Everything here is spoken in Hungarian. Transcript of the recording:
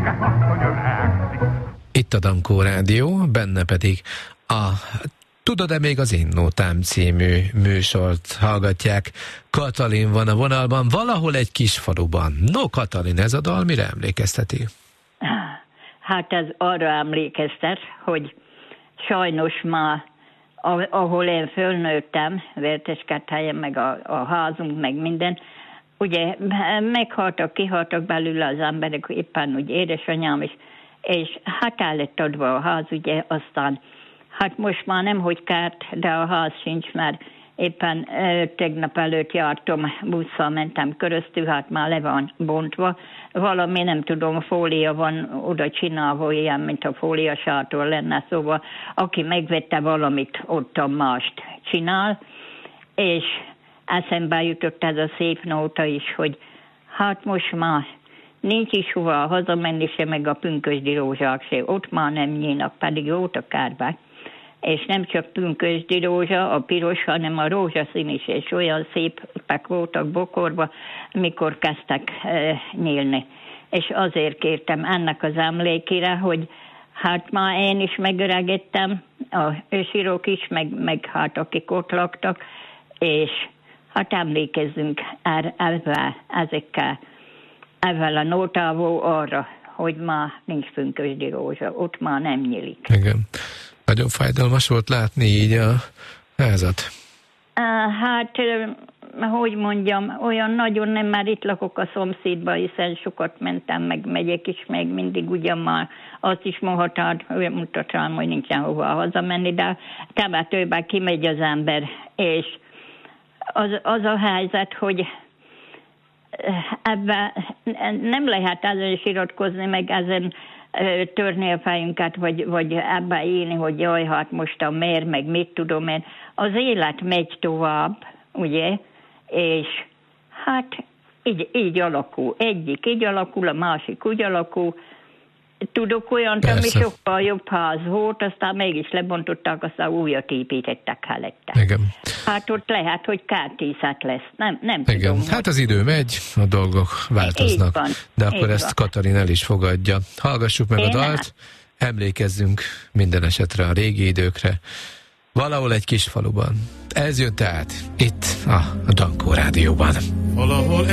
Itt a Dankó Rádió, benne pedig a Tudod-e még az Én Nótám című műsort hallgatják. Katalin van a vonalban, valahol egy kis faluban. No, Katalin, ez a dal mire emlékezteti? Hát ez arra emlékeztet, hogy sajnos már, ahol én fölnőttem, Vérteskedhelyen, meg a házunk, meg minden, ugye meghaltak, kihaltak belőle az emberek, éppen úgy édesanyám is, és hát el lett adva a ház, ugye, aztán hát most már nem, hogy kárt, de a ház sincs, mert éppen tegnap előtt jártam, busszal mentem köröztül, hát már le van bontva. Valami, nem tudom, fólia van oda csinálva, ilyen, mint a fóliasátor lenne, szóval aki megvette valamit, ottan mást csinál, és eszembe jutott ez a szép nóta is, hogy hát most már nincs is hova hazamenni se, meg a pünkösdi rózsák se, ott már nem nyílnak, pedig jót a kárba. És nem csak pünkösdi rózsa, a piros, hanem a rózsaszín is, és olyan szépek voltak bokorba, mikor kezdtek nyílni. És azért kértem ennek az emlékére, hogy hát már én is megöregedtem, a ősírók is, meg hát akik ott laktak, és hát emlékezzünk ezzel a nótával arra, hogy már nincs pünkösdi rózsa, ott már nem nyílik. Igen. Nagyon fájdalmas volt látni így a házat. Hát, hogy mondjam, olyan nagyon nem, már itt lakok a szomszédban, hiszen sokat mentem, meg megyek is, meg mindig ugyan már azt is mutatám, hogy nincsen hova hazamenni, de temetőben kimegy az ember, és az a helyzet, hogy ebben nem lehet ezen siratkozni, meg ezen törni a fejünket, vagy ebbe élni, hogy jaj, hát most a miért, meg mit tudom én. Az élet megy tovább, ugye, és hát így alakul. Egyik így alakul, a másik úgy alakul. Tudok olyant, ami sokkal jobb ház volt, aztán mégis lebontották, aztán újat építettek helyette. Igen. Hát ott lehet, hogy kártíszet lesz. Nem igen. tudom. Hát az idő megy, a dolgok változnak. Van, de akkor ezt van. Katalin el is fogadja. Hallgassuk meg a dalt, emlékezzünk minden esetre a régi időkre. Valahol egy kis faluban. Ez jön tehát itt a Dankó Rádióban. Valahol